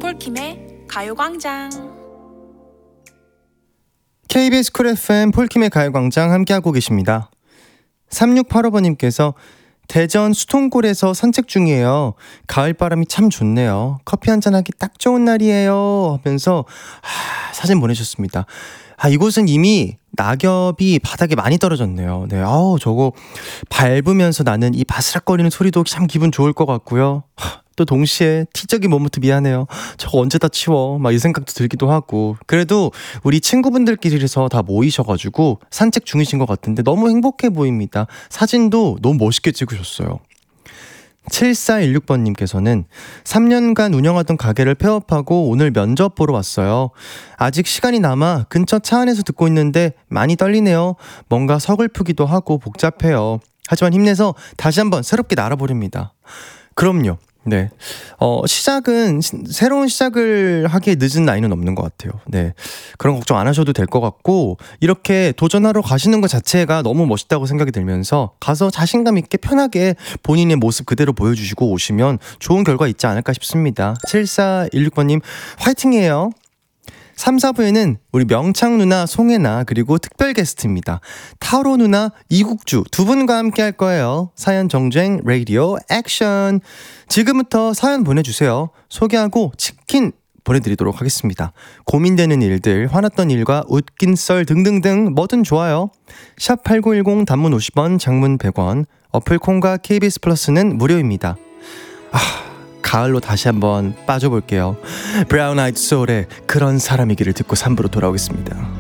폴킴의 가요광장. KBS 쿨 FM 폴킴의 가요광장 함께하고 계십니다. 3685번님께서 대전 수통골에서 산책 중이에요. 가을바람이 참 좋네요. 커피 한잔하기 딱 좋은 날이에요 하면서 사진 보내주셨습니다. 이곳은 이미 낙엽이 바닥에 많이 떨어졌네요. 네, 저거 밟으면서 나는 이 바스락거리는 소리도 참 기분 좋을 것 같고요. 또 동시에 티적인 몸부터 미안해요. 저거 언제 다 치워? 막 이 생각도 들기도 하고. 그래도 우리 친구분들끼리서 다 모이셔가지고 산책 중이신 것 같은데 너무 행복해 보입니다. 사진도 너무 멋있게 찍으셨어요. 7416번님께서는 3년간 운영하던 가게를 폐업하고 오늘 면접 보러 왔어요. 아직 시간이 남아 근처 차 안에서 듣고 있는데 많이 떨리네요. 뭔가 서글프기도 하고 복잡해요. 하지만 힘내서 다시 한번 새롭게 날아보렵니다. 그럼요. 네. 새로운 시작을 하기에 늦은 나이는 없는 것 같아요. 네. 그런 걱정 안 하셔도 될 것 같고, 이렇게 도전하러 가시는 것 자체가 너무 멋있다고 생각이 들면서 가서 자신감 있게 편하게 본인의 모습 그대로 보여주시고 오시면 좋은 결과 있지 않을까 싶습니다. 7416번님, 화이팅이에요. 3, 4부에는 우리 명창 누나, 송혜나, 그리고 특별 게스트입니다. 타로 누나, 이국주 두 분과 함께 할 거예요. 사연 정주행 라디오 액션. 지금부터 사연 보내주세요. 소개하고 치킨 보내드리도록 하겠습니다. 고민되는 일들, 화났던 일과 웃긴 썰 등등등 뭐든 좋아요. 샵 8910 단문 50원, 장문 100원, 어플 콩과 KBS 플러스는 무료입니다. 가을로 다시 한번 빠져볼게요. 브라운 아이드 소울의 그런 사람이기를 듣고 3부로 돌아오겠습니다.